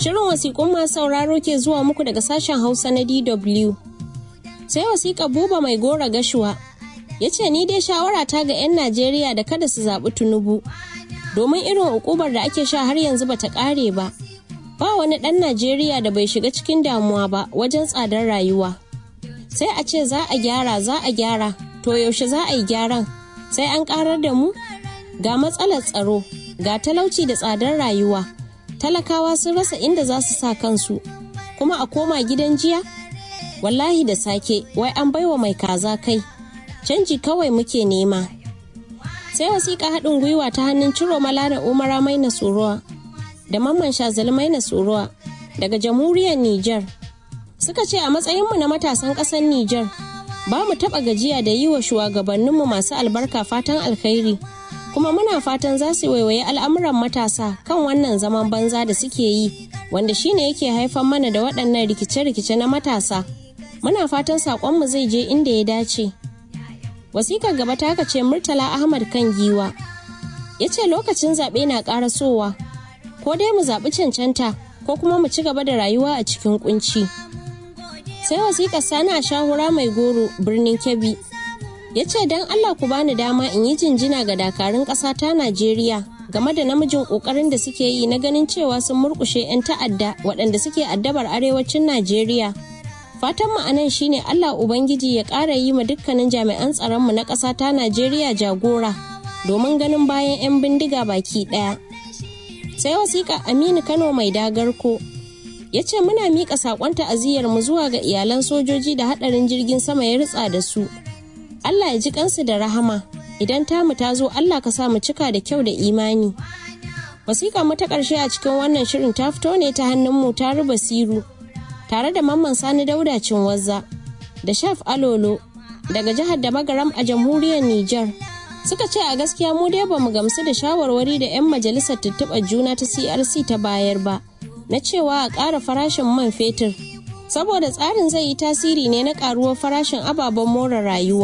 Shirin wasiƙun masu sauraro ke zuwa muku daga sashen Hausa na DW. Sai wasiƙa Buba Mai Gora Gashuwa ya ce ni dai shawara ta ga 'yan Najeriya da kada su zaɓi Tinubu domin irin ukubar da ake sha har yanzu bata ƙare ba. Ba wani ɗan Najeriya da bai shiga cikin damuwa ba wajen tsadar rayuwa. Sai a ce za a gyara, to yaushe za a yi gyaran? Sai an ƙarar da mu? Ga matsalar tsaro, ga talauci da tsadar rayuwa. Talakawa sun rasa inda za su sa kansu, kuma a koma gidan jiya? Wallahi da sake, wai an baiwa mai kaza kai. Canji kawai muke nema. Sai wasiƙa haɗin gwiwa ta hannun Ciro Malada Umara Maina Suruwa da Mamman Shazali Maina Suruwa daga jamhuriyar Nijar. Suka ce a matsayinmu na matasan ƙasar Nijar, ba mu taɓa gajiya da yi wa shugabanninmu masu albarka fatan alkhairi, kuma muna fatan za su waiwaye al'amuran matasa kan wannan zaman banza da suke yi, wanda shine yake haifar mana da waɗannan rikice-rikice na matasa. Muna fatan saƙonmu zai je inda ya dace. Wasikar gaba ta ce Murtala Ahmad kan Giwa. Ya ce lokacin zaɓe na ƙarasowa, ko dai mu zaɓi cancanta ko kuma mu ci gaba da rayuwa a cikin ƙunci. Sai wasikar Sani a Shahura Mai Goro birnin Kebbi. Ya ce don Allah ku bani dama in yi jinjina ga dakarun ƙasa ta Najeriya game da namijin ƙoƙarin da suke yi na ganin cewa sun murƙushe 'yan ta'adda waɗanda suke addabar arewacin Najeriya. Fatan mu anan shine Allah Ubangiji ya ƙara yi ma dukkanin jami'an tsaronmu na ƙasa ta Najeriya jagora domin ganin bayan 'yan bindiga baki ɗaya. Sai wasiƙa Aminu Kano Mai Dagarko ya ce muna miƙa saƙon ta'aziyyar mu zuwa ga iyalan sojoji da haɗarin jirgin sama ya ritsa da su. Allah ya ji kansu da rahama, idan tamu ta zo Allah ka sa mu cika da kyau da imani. Wasiƙa mu ta ƙarshe a cikin wannan shirin ta fito ne ta hannun mu Taru Basiru tare da Mamman Sani Dauda Cinwazza da Shaf Alolo daga jihar da Magaram a jamhuriyar Nijar. Suka ce a gaskiya mu dai bamu gamsu da shawarwari da 'yan majalisar tuntuɓar juna ta CRC ta bayar ba na cewa a ƙara farashin man fetur, saboda tsarin zai yi tasiri ne na ƙaruwar farashin ababen more rayuwa.